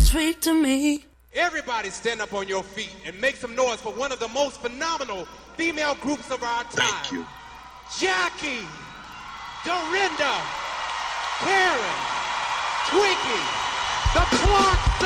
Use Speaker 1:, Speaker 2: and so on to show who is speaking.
Speaker 1: sweet to me.
Speaker 2: Everybody stand up on your feet and make some noise for one of the most phenomenal female groups of our time.
Speaker 3: Thank you.
Speaker 2: Jackie, Dorinda, Karen, Twinkie, the Clarksons.